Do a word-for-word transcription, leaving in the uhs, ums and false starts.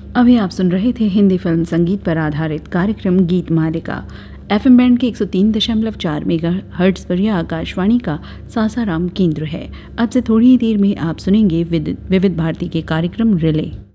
अभी आप सुन रहे थे हिंदी फिल्म संगीत पर आधारित कार्यक्रम गीत मालिका। एफएम बैंड के एक सौ तीन दशमलव चार मेगा हर्ट्ज पर यह आकाशवाणी का सासाराम केंद्र है। अब से थोड़ी ही देर में आप सुनेंगे विविध भारती के कार्यक्रम रिले।